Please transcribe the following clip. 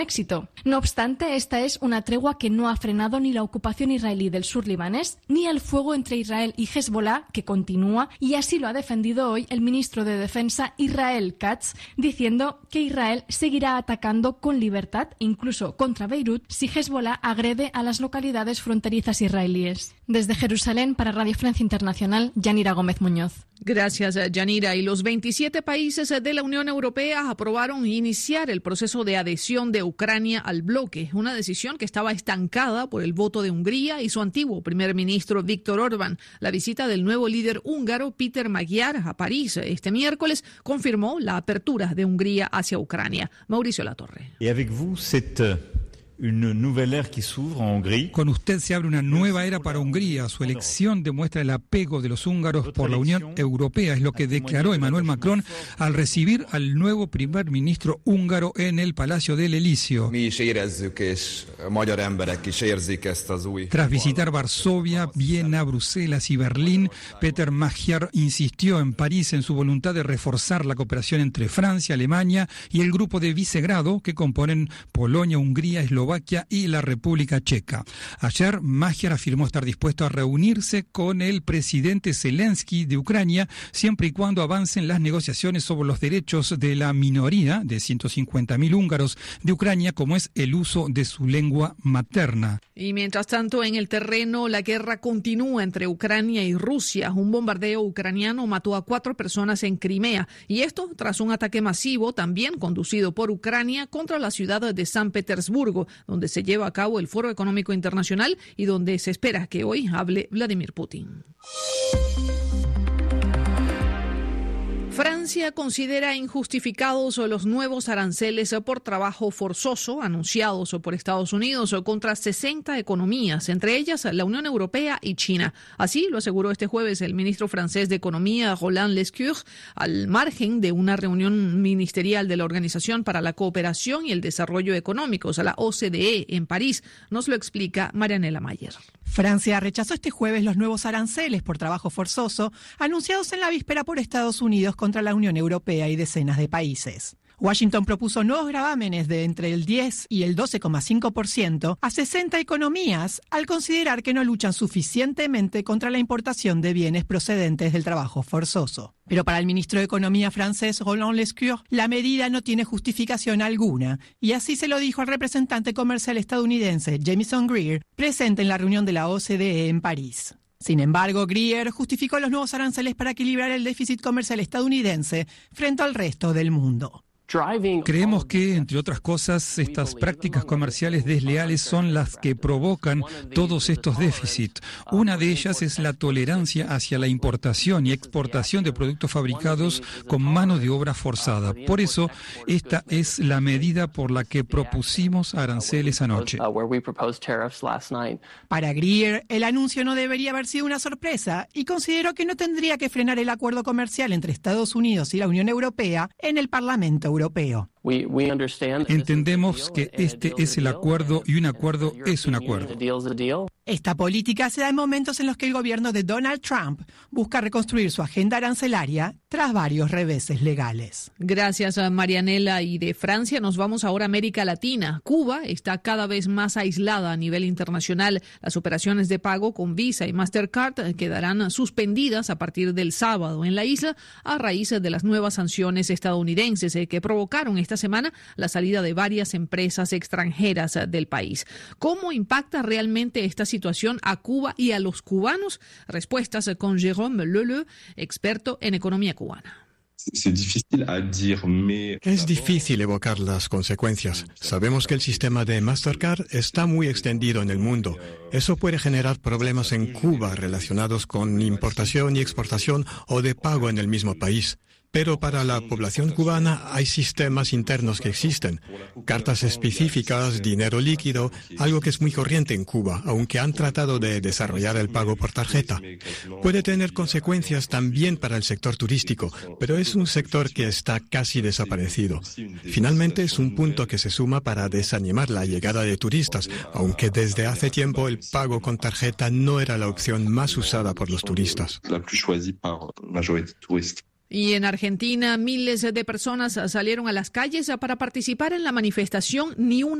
éxito. No obstante, esta es una tregua que no ha frenado ni la ocupación israelí del sur libanés, ni el fuego entre Israel y Hezbollah, que continúa, y así lo ha defendido hoy el ministro de Defensa Israel Katz, diciendo que Israel seguirá atacando con libertad, incluso contra Beirut, si Hezbollah agrede a las localidades fronterizas israelíes. Desde Jerusalén, para Radio Francia Internacional, Yanira Gómez Muñoz. Gracias, Yanira. Y los 27 países de la Unión Europea aprobaron iniciar el proceso de adhesión de Ucrania al bloque, una decisión que estaba estancada por el voto de Hungría y su antiguo primer ministro Viktor Orbán. La visita del nuevo líder húngaro Péter Magyar a París este miércoles confirmó la apertura de Hungría hacia Ucrania. Mauricio Latorre. Y avec vous, une nouvelle ère qui s'ouvre en Hongrie. Con usted se abre una nueva era para Hungría. Su elección demuestra el apego de los húngaros por la Unión Europea. Es lo que declaró Emmanuel Macron al recibir al nuevo primer ministro húngaro en el Palacio del Elíseo. Tras visitar Varsovia, Viena, Bruselas y Berlín, Péter Magyar insistió en París en su voluntad de reforzar la cooperación entre Francia, Alemania y el grupo de Visegrado que componen Polonia, Hungría, Eslovaquia y la República Checa. Ayer, Magyar afirmó estar dispuesto a reunirse con el presidente Zelensky de Ucrania siempre y cuando avancen las negociaciones sobre los derechos de la minoría de 150.000 húngaros de Ucrania, como es el uso de su lengua materna. Y mientras tanto, en el terreno, la guerra continúa entre Ucrania y Rusia. Un bombardeo ucraniano mató a 4 personas en Crimea, y esto tras un ataque masivo, también conducido por Ucrania, contra la ciudad de San Petersburgo, donde se lleva a cabo el Foro Económico Internacional y donde se espera que hoy hable Vladimir Putin. Francia considera injustificados los nuevos aranceles por trabajo forzoso anunciados por Estados Unidos contra 60 economías, entre ellas la Unión Europea y China. Así lo aseguró este jueves el ministro francés de Economía, Roland Lescure, al margen de una reunión ministerial de la Organización para la Cooperación y el Desarrollo Económicos, la OCDE, en París. Nos lo explica Marianela Mayer. Francia rechazó este jueves los nuevos aranceles por trabajo forzoso anunciados en la víspera por Estados Unidos contra la Unión Europea y decenas de países. Washington propuso nuevos gravámenes de entre el 10 y el 12,5% a 60 economías al considerar que no luchan suficientemente contra la importación de bienes procedentes del trabajo forzoso. Pero para el ministro de Economía francés, Roland Lescure, la medida no tiene justificación alguna, y así se lo dijo al representante comercial estadounidense Jamieson Greer, presente en la reunión de la OCDE en París. Sin embargo, Greer justificó los nuevos aranceles para equilibrar el déficit comercial estadounidense frente al resto del mundo. Creemos que, entre otras cosas, estas prácticas comerciales desleales son las que provocan todos estos déficits. Una de ellas es la tolerancia hacia la importación y exportación de productos fabricados con mano de obra forzada. Por eso, esta es la medida por la que propusimos aranceles anoche. Para Greer, el anuncio no debería haber sido una sorpresa y consideró que no tendría que frenar el acuerdo comercial entre Estados Unidos y la Unión Europea en el Parlamento Europeo. Entendemos que este es el acuerdo y un acuerdo es un acuerdo. Esta política se da en momentos en los que el gobierno de Donald Trump busca reconstruir su agenda arancelaria tras varios reveses legales. Gracias, Marianela. Y de Francia nos vamos ahora a América Latina. Cuba está cada vez más aislada a nivel internacional. Las operaciones de pago con Visa y Mastercard quedarán suspendidas a partir del sábado en la isla a raíz de las nuevas sanciones estadounidenses que provocaron esta semana la salida de varias empresas extranjeras del país. ¿Cómo impacta realmente esta situación a Cuba y a los cubanos? Respuestas con Jérôme Leleu, experto en economía cubana. Es difícil evocar las consecuencias. Sabemos que el sistema de Mastercard está muy extendido en el mundo. Eso puede generar problemas en Cuba relacionados con importación y exportación o de pago en el mismo país. Pero para la población cubana hay sistemas internos que existen, cartas específicas, dinero líquido, algo que es muy corriente en Cuba, aunque han tratado de desarrollar el pago por tarjeta. Puede tener consecuencias también para el sector turístico, pero es un sector que está casi desaparecido. Finalmente es un punto que se suma para desanimar la llegada de turistas, aunque desde hace tiempo el pago con tarjeta no era la opción más usada por los turistas. Y en Argentina, miles de personas salieron a las calles para participar en la manifestación Ni Una